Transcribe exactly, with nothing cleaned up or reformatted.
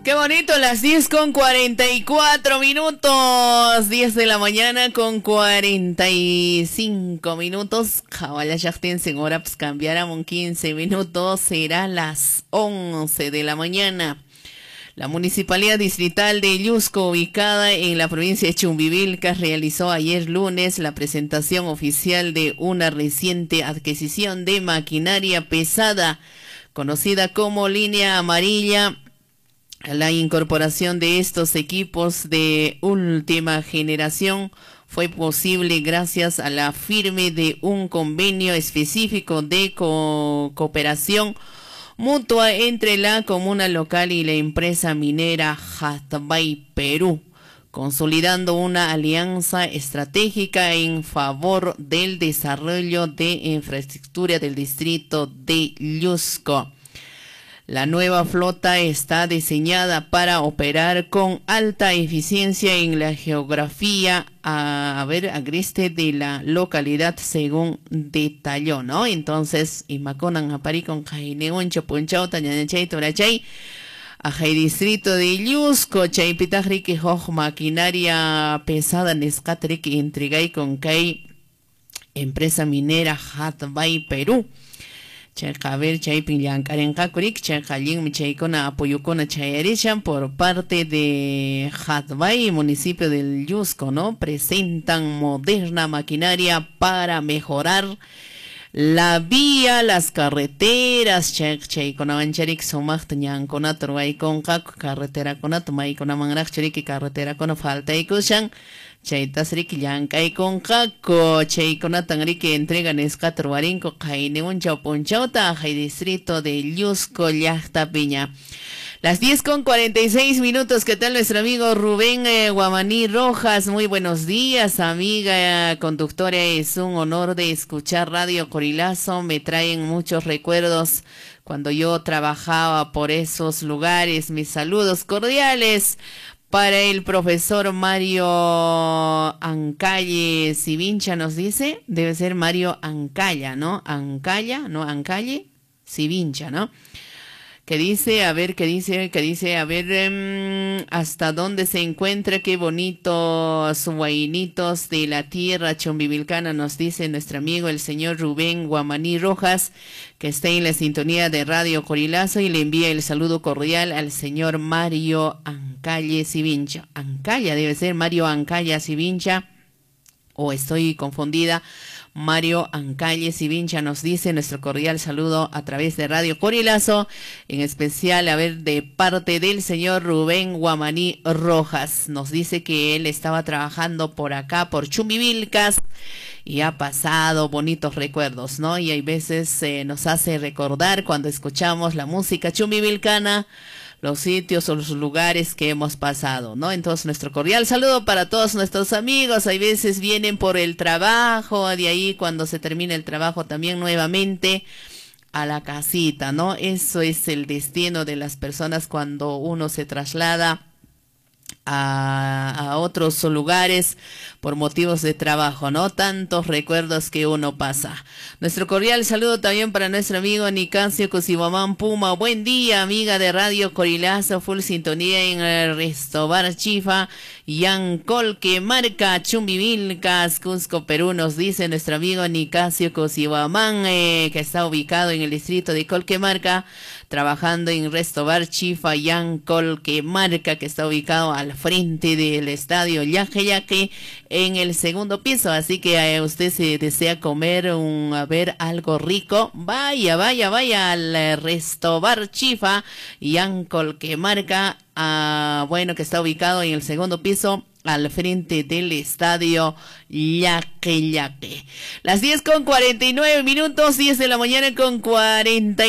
Qué bonito, las diez con cuarenta y cuatro minutos, diez de la mañana con cuarenta y cinco minutos. Jawala Yachtin, ahora pues cambiáramos quince minutos, será las once de la mañana. La Municipalidad Distrital de Illusco, ubicada en la provincia de Chumbivilcas, realizó ayer lunes la presentación oficial de una reciente adquisición de maquinaria pesada, conocida como Línea Amarilla. La incorporación de estos equipos de última generación fue posible gracias a la firme de un convenio específico de co cooperación mutua entre la comuna local y la empresa minera Hatbay Perú, consolidando una alianza estratégica en favor del desarrollo de infraestructura del distrito de Illusco. La nueva flota está diseñada para operar con alta eficiencia en la geografía a, a ver, agreste de la localidad, según detalló, ¿no? Entonces, imaconan apari con jaineoncho punchao tañanachay torachay ajay distrito de Illusco, chaypitajri que hoj maquinaria pesada nescatri que entregay con kay empresa minera Hatbay Perú. Chaykaver chaypin llankarenkakurik chaykallinmi chaykuna apoyukuna chayarishan por parte de Hatbay, municipio del Illusco, ¿no? Presentan moderna maquinaria para mejorar la vía, las carreteras. Chay chaykuna mancharik sumakta ñankuna turwaykunqa carretera kuna tumaykuna manraq churiki carretera kuna faltaykushan. Chaytas riki llankay con kako, chaykunatan riki entregan escator warinko, kaine un chaupunchauta, hay distrito de Illusco, llaqta piña. Las diez con cuarenta y seis minutos, ¿qué tal nuestro amigo Rubén eh, Guamaní Rojas? Muy buenos días, amiga eh, conductora, es un honor de escuchar Radio Corilazo, me traen muchos recuerdos cuando yo trabajaba por esos lugares, mis saludos cordiales para el profesor Mario Ancalle Sivincha, nos dice, debe ser Mario Ancaya, ¿no? Ancaya, ¿no? Ancalle Sivincha, ¿no? Que dice, a ver, que dice, que dice, a ver, um, hasta dónde se encuentra, qué bonitos guainitos de la tierra chumbivilcana, nos dice nuestro amigo el señor Rubén Guamaní Rojas, que está en la sintonía de Radio Corilazo, y le envía el saludo cordial al señor Mario Ancalle Sivincha. Ancaya, debe ser Mario Ancaya Sivincha, o estoy confundida. Mario Ancalle Sivincha nos dice nuestro cordial saludo a través de Radio Corilazo, en especial, a ver, de parte del señor Rubén Guamaní Rojas. Nos dice que él estaba trabajando por acá, por Chumbivilcas, y ha pasado bonitos recuerdos, ¿no? Y hay veces eh, nos hace recordar cuando escuchamos la música chumbivilcana, los sitios o los lugares que hemos pasado, ¿no? Entonces, nuestro cordial saludo para todos nuestros amigos. Hay veces vienen por el trabajo, de ahí cuando se termina el trabajo también nuevamente a la casita, ¿no? Eso es el destino de las personas cuando uno se traslada A, a otros lugares por motivos de trabajo, ¿no? Tantos recuerdos que uno pasa. Nuestro cordial saludo también para nuestro amigo Nicasio Cosibamán Puma. Buen día, amiga de Radio Corilazo, full sintonía en el Restobar Chifa, Yancol, que marca Chumbivilcas, Cusco, Perú, nos dice nuestro amigo Nicasio Cosibamán, eh, que está ubicado en el distrito de Colquemarca, trabajando en Restobar Chifa, Yancol, que marca, que está ubicado al frente del estadio Yaque Yaque en el segundo piso. Así que eh, usted se desea comer un, a ver, algo rico, vaya, vaya, vaya al eh, Restobar Chifa, Yancol, que marca, ah, bueno, que está ubicado en el segundo piso al frente del estadio Yaque Yaque. Las diez con cuarenta y nueve minutos, diez de la mañana con cuarenta